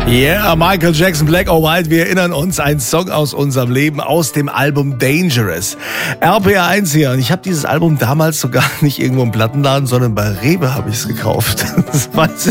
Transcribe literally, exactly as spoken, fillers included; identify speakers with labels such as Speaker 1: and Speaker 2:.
Speaker 1: Yeah, Michael Jackson, Black or White, wir erinnern uns, ein Song aus unserem Leben, aus dem Album Dangerous. R P R eins hier, und ich habe dieses Album damals sogar nicht irgendwo im Plattenladen, sondern bei Rewe habe ich es gekauft. Das weiß